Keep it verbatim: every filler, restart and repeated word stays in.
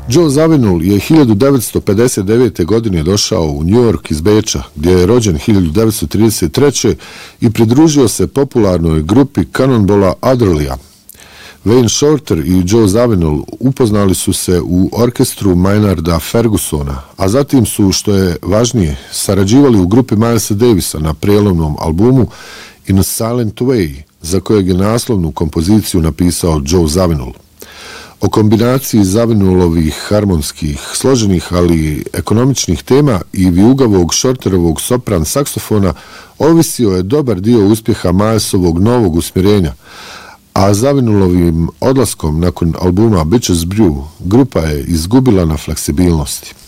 Joe Zawinul je hiljadu devetsto pedeset devete. godine došao u New York iz Beča, gdje je rođen hiljadu devetsto trideset treće. i pridružio se popularnoj grupi Cannonballa Adderleya. Wayne Shorter i Joe Zawinul upoznali su se u orkestru Maynarda Fergusona, a zatim su, što je važnije, sarađivali u grupi Milesa Davisa na prijelomnom albumu In a Silent Way, za kojeg je naslovnu kompoziciju napisao Joe Zawinul. O kombinaciji Zavinulovih harmonskih, složenih, ali ekonomičnih tema i vijugavog Shorterovog sopran saksofona ovisio je dobar dio uspjeha Milesovog novog usmjerenja, a Zavinulovim odlaskom nakon albuma Bitches Brew grupa je izgubila na fleksibilnosti.